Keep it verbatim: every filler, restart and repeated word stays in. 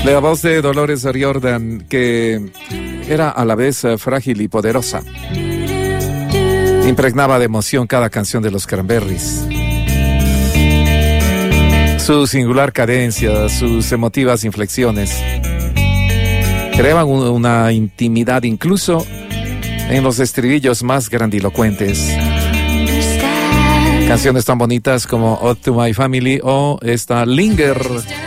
La voz de Dolores O'Riordan, que era a la vez eh, frágil y poderosa. Impregnaba de emoción cada canción de los Cranberries. Su singular cadencia, sus emotivas inflexiones, creaban un, una intimidad incluso en los estribillos más grandilocuentes. Canciones tan bonitas como Ode to My Family o esta Linger.